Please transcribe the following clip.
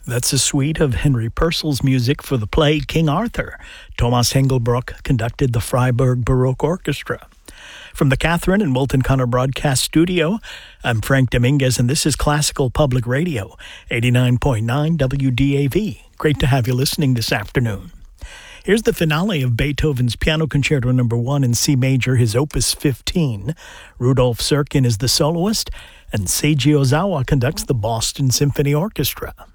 That's a suite of Henry Purcell's music for the play King Arthur. Thomas Hengelbrock conducted the Freiburg Baroque Orchestra. From the Catherine and Wilton Connor Broadcast Studio, I'm Frank Dominguez, and this is Classical Public Radio, 89.9 WDAV. Great to have you listening this afternoon. Here's the finale of Beethoven's Piano Concerto No. 1 in C major, his Opus 15. Rudolf Serkin is the soloist, and Seiji Ozawa conducts the Boston Symphony Orchestra.